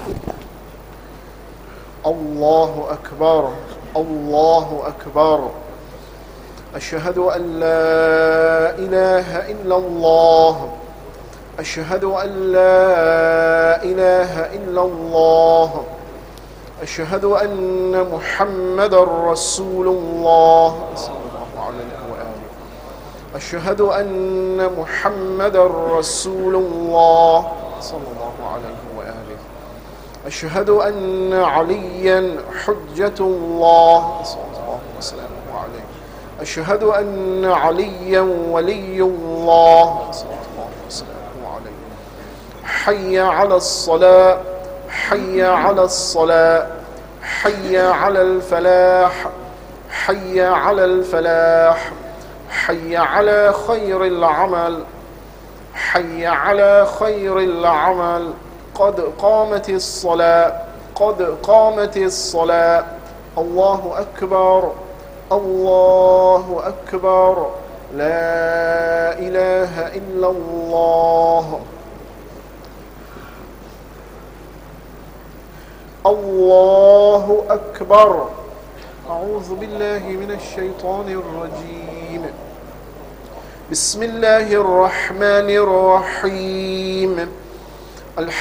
الله أكبر الله أكبر. أشهد أن لا إله إلا الله. أشهد أن لا إله إلا الله. أشهد أن محمد رسول الله صلى الله عليه وآله. أشهد أن محمد رسول الله صلى الله عليه وآله. أشهد أن عليا حجة الله صلى الله وسلم عليه. أشهد أن عليا ولي الله صلى الله وسلم عليه. حي على الصلاة حي على الصلاة حي على الفلاح حي على الفلاح حي على خير العمل حي على خير العمل. قد قامت الصلاة قد قامت الصلاة. الله أكبر الله أكبر. لا إله إلا الله. الله أكبر. أعوذ بالله من الشيطان الرجيم. بسم الله الرحمن الرحيم.